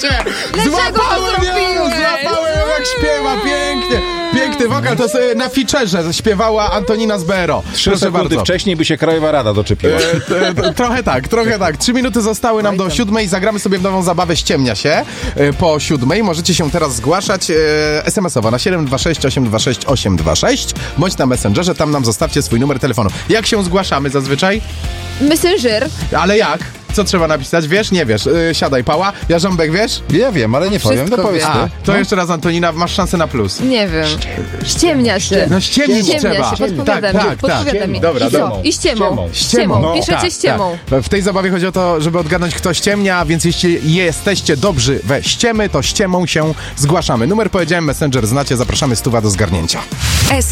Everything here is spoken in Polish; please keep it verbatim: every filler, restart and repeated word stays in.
cię! Złapałem ją! Złapałem ją, jak śpiewa, pięknie! Piękny wokal, to jest na featurze śpiewała Antonina Zbero. Trzy Proszę sekundy bardzo. wcześniej by się Krajowa Rada doczepiła. E, t, t, trochę tak, trochę tak. Trzy minuty zostały nam do siódmej. Zagramy sobie w nową zabawę Ściemnia się e, po siódmej. Możecie się teraz zgłaszać e, es em esowo na siedem dwa sześć osiem dwa sześć osiem dwa sześć bądź na Messengerze, tam nam zostawcie swój numer telefonu. Jak się zgłaszamy zazwyczaj? Messenger. Ale jak? Co trzeba napisać? Wiesz? Nie wiesz. Yy, siadaj, Pała. Jarząbek, wiesz? Ja wiem, ale nie powiem, no powiedz A, ty. to No. jeszcze raz, Antonina, masz szansę na plus. Nie wiem. Ściemnia się. No ściemnić Ściemnia trzeba. się, podpowiada tak, mi, tak, podpowiada tak. mi. Dobra, I co? dobra. I ściemą. Ściemą. No, Piszecie tak, ściemą. tak. W tej zabawie chodzi o to, żeby odgadnąć, kto ściemnia, więc jeśli jesteście dobrzy we ściemy, to ściemą się zgłaszamy. Numer powiedziałem, Messenger znacie, zapraszamy, stuwa do zgarnięcia. S